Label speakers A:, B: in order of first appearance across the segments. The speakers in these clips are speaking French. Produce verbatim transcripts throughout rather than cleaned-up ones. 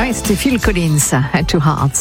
A: Ouais, c'était Phil Collins, Two Hearts.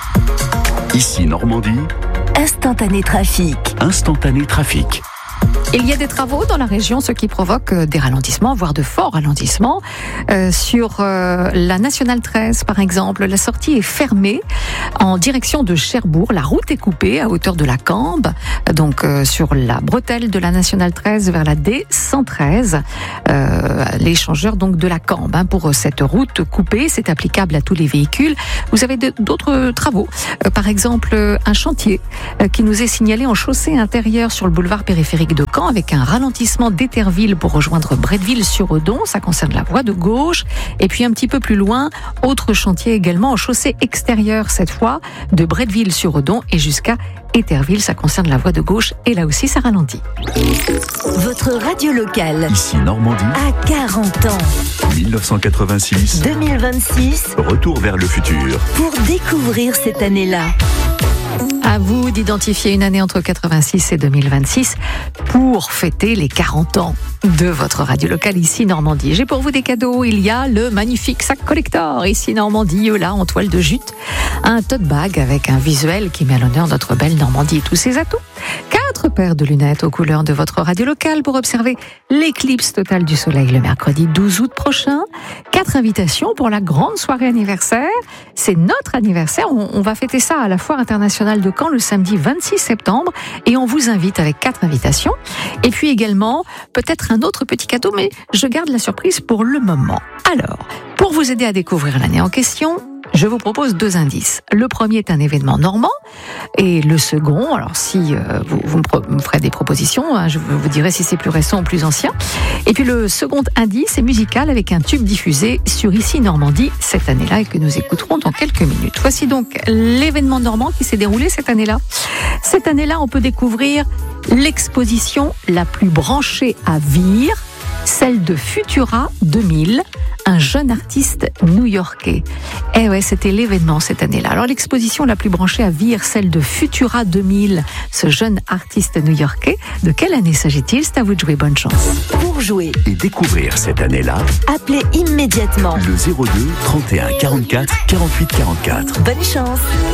B: Ici Normandie,
C: Instantané trafic.
B: Instantané trafic.
A: Il y a des travaux dans la région, ce qui provoque des ralentissements, voire de forts ralentissements. Euh, sur euh, la Nationale treize, par exemple, la sortie est fermée en direction de Cherbourg. La route est coupée à hauteur de la Cambe, donc euh, sur la bretelle de la Nationale treize vers la D cent treize. Euh, l'échangeur donc de la Cambe. Hein, pour cette route coupée, c'est applicable à tous les véhicules. Vous avez de, d'autres travaux. Euh, par exemple, un chantier euh, qui nous est signalé en chaussée intérieure sur le boulevard périphérique de Caen, avec un ralentissement d'Etterville pour rejoindre Bretteville-sur-Odon. Ça concerne la voie de gauche. Et puis un petit peu plus loin, autre chantier également en chaussée extérieure, cette fois, de Bretteville-sur-Odon et jusqu'à Etterville. Ça concerne la voie de gauche et là aussi, ça ralentit.
C: Votre radio locale.
B: Ici Normandie,
C: À quarante ans.
B: dix-neuf cent quatre-vingt-six.
C: deux mille vingt-six.
B: Retour vers le futur.
C: Pour découvrir cette année-là.
A: À vous d'identifier une année entre quatre-vingt-six et deux mille vingt-six pour fêter les quarante ans de votre radio locale ici Normandie. J'ai pour vous des cadeaux. Il y a le magnifique sac collector ici Normandie, là en toile de jute. Un tote bag avec un visuel qui met à l'honneur notre belle Normandie et tous ses atouts. Quatre paires de lunettes aux couleurs de votre radio locale pour observer l'éclipse totale du soleil le mercredi douze août prochain. Quatre invitations pour la grande soirée anniversaire. C'est notre anniversaire. On, on va fêter ça à la Foire internationale de Caen le samedi vingt-six septembre et on vous invite avec quatre invitations. Et puis également, peut-être un autre petit cadeau, mais je garde la surprise pour le moment. Alors, pour vous aider à découvrir l'année en question, je vous propose deux indices. Le premier est un événement normand et le second, alors si euh, vous, vous me, pro- me ferez des propositions, hein, je vous dirai si c'est plus récent ou plus ancien. Et puis le second indice est musical avec un tube diffusé sur Ici Normandie cette année-là et que nous écouterons dans quelques minutes. Voici donc l'événement normand qui s'est déroulé cette année-là. Cette année-là, on peut découvrir l'exposition la plus branchée à Vire, celle de Futura deux mille, un jeune artiste new-yorkais. Eh ouais, c'était l'événement cette année-là. Alors l'exposition la plus branchée à Vire, celle de Futura deux mille, ce jeune artiste new-yorkais. De quelle année s'agit-il? C'est à vous de jouer, bonne chance.
C: Pour jouer,
B: Et découvrir cette année-là,
C: appelez immédiatement.
B: le zéro deux trente et un quarante-quatre quarante-huit quarante-quatre.
C: Bonne chance.